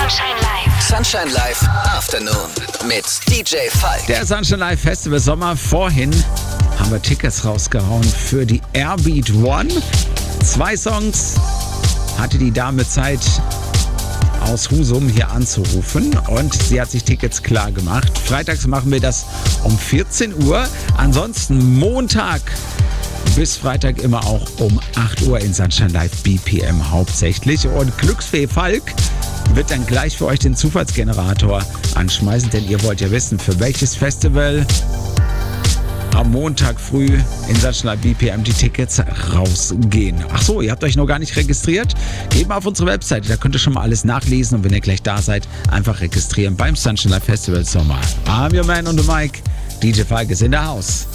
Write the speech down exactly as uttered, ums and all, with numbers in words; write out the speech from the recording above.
Sunshine Live. Sunshine Live Afternoon mit D J Falk. Der Sunshine Live Festival Sommer. Vorhin haben wir Tickets rausgehauen für die Airbeat One. Zwei Songs hatte die Dame Zeit, aus Husum hier anzurufen, und sie hat sich Tickets klar gemacht. Freitags machen wir das um vierzehn Uhr. Ansonsten Montag bis Freitag immer auch um acht Uhr in Sunshine Live B P M hauptsächlich. Und Glücksfee Falk wird dann gleich für euch den Zufallsgenerator anschmeißen, denn ihr wollt ja wissen, für welches Festival am Montag früh in Sunshine Live B P M die Tickets rausgehen. Ach so, ihr habt euch noch gar nicht registriert? Geht mal auf unsere Webseite, da könnt ihr schon mal alles nachlesen, und wenn ihr gleich da seid, einfach registrieren beim Sunshine Live Festival Sommer. I'm your man und the Mike. D J Falk ist in der Haus.